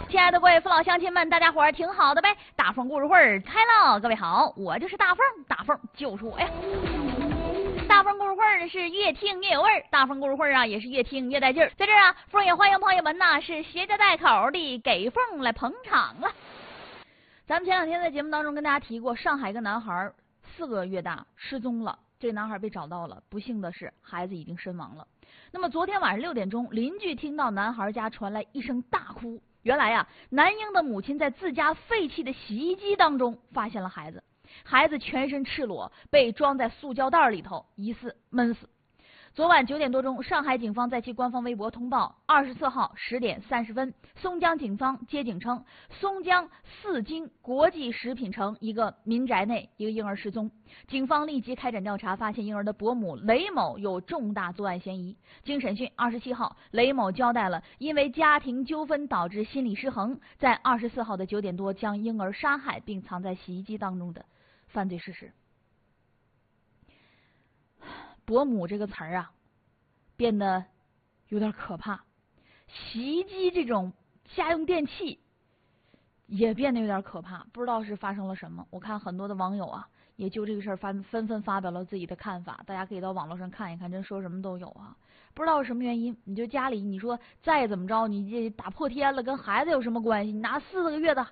亲爱的各位父老乡亲们，大家伙儿挺好的呗？大凤故事会开了，各位好，我就是大凤，大凤就是我呀。大凤故事会呢是越听越有味儿，大凤故事会啊也是越听越带劲儿。在这儿啊，凤也欢迎朋友们呐是携着带口的给凤来捧场了。咱们前两天在节目当中跟大家提过，上海一个男孩4个月大失踪了，这个男孩被找到了，不幸的是孩子已经身亡了。那么昨天晚上6点钟，邻居听到男孩家传来一声大哭。原来啊，男婴的母亲在自家废弃的洗衣机当中发现了孩子，孩子全身赤裸，被装在塑胶袋里头，疑似闷死。昨晚9点多钟，上海警方在其官方微博通报，24号10点30分，松江警方接警称，松江四金国际食品城一个民宅内一个婴儿失踪，警方立即开展调查，发现婴儿的伯母雷某有重大作案嫌疑。经审讯，27号雷某交代了因为家庭纠纷导致心理失衡，在24号的9点多将婴儿杀害并藏在洗衣机当中的犯罪事实。伯母这个词儿啊，变得有点可怕。洗衣机这种家用电器也变得有点可怕，不知道是发生了什么。我看很多的网友啊，也就这个事儿纷纷发表了自己的看法，大家可以到网络上看一看，真说什么都有啊。不知道是什么原因，你就家里你说再怎么着，你这打破天了，跟孩子有什么关系？你拿4个月的